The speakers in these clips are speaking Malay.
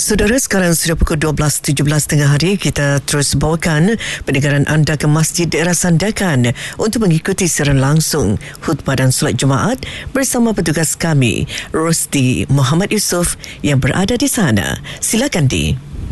Saudara, sekarang sudah pukul 12.17 tengah hari. Kita terus bawakan pendengaran anda ke Masjid Daerah Sandakan untuk mengikuti secara langsung khutbah dan solat Jumaat bersama petugas kami, Rosti Muhammad Yusof yang berada di sana. Silakan, Di.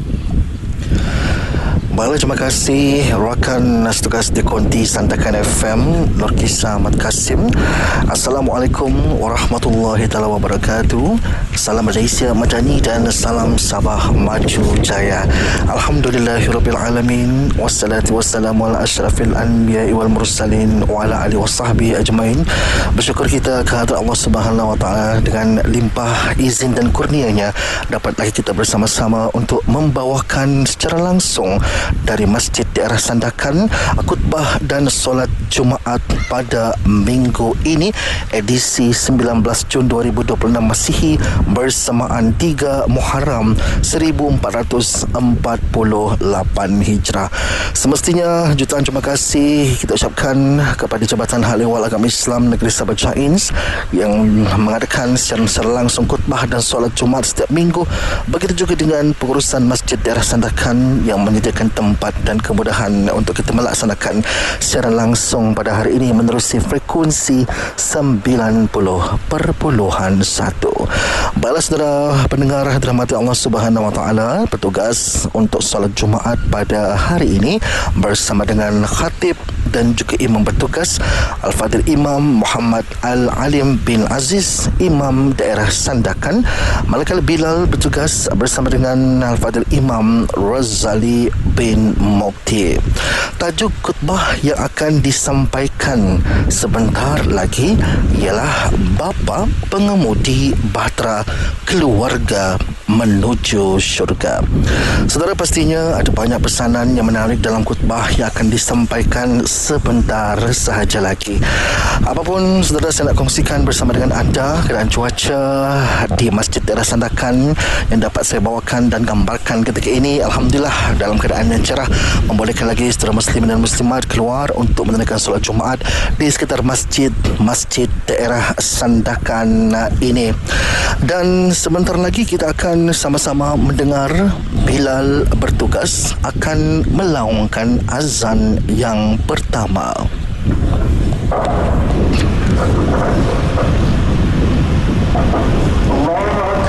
Baiklah, terima kasih rakan tugas di Konti Sandakan FM, Nurkisah Ahmad Kasim. Assalamualaikum warahmatullahi taala wabarakatuh. Salam Malaysia Madani dan salam Sabah Maju Jaya. Alhamdulillahirabbil alamin, wassalatu wassalamu ala asyrafil anbiya'i wal mursalin wa ala alihi wasahbihi ajmain. Bersyukur kita kehadrat Allah Subhanahu wa taala dengan limpah izin dan kurnianya dapat lagi kita bersama-sama untuk membawakan secara langsung dari Masjid Daerah Sandakan khutbah dan solat Jumaat pada minggu ini, edisi 19 Jun 2026 Masihi, bersamaan 3 Muharram 1448 Hijrah. Semestinya jutaan terima kasih kita ucapkan kepada Jabatan Hal Ehwal Agama Islam Negeri Sabah Jains yang mengadakan secara langsung khutbah dan solat Jumaat setiap minggu. Begitu juga dengan pengurusan Masjid Daerah Sandakan yang menyediakan tempat dan kemudahan untuk kita melaksanakan secara langsung pada hari ini menerusi frekuensi 90.1. Baiklah saudara pendengar dirahmati Allah Subhanahu wa taala, petugas untuk solat Jumaat pada hari ini bersama dengan khatib dan juga imam bertugas Al-Fadhil Imam Muhammad Al-Alim bin Aziz, Imam Daerah Sandakan. Malaikat Bilal bertugas bersama dengan Al-Fadhil Imam Razali bin Mukti. Tajuk khutbah yang akan disampaikan sebentar lagi ialah Bapa Pengemudi Bahtera Keluarga Menuju Syurga. Saudara, pastinya ada banyak pesanan yang menarik dalam khutbah yang akan disampaikan sebentar sahaja lagi. Apapun saudara, saya nak kongsikan bersama dengan anda keadaan cuaca di Masjid Daerah Sandakan yang dapat saya bawakan dan gambarkan ketika ini. Alhamdulillah, dalam keadaan yang cerah, membolehkan lagi saudara muslimin dan muslimat keluar untuk menunaikan solat Jumaat di sekitar Masjid Daerah Sandakan ini. Dan sebentar lagi kita akan sama-sama mendengar Bilal bertugas akan melaungkan azan yang pertama. Allahu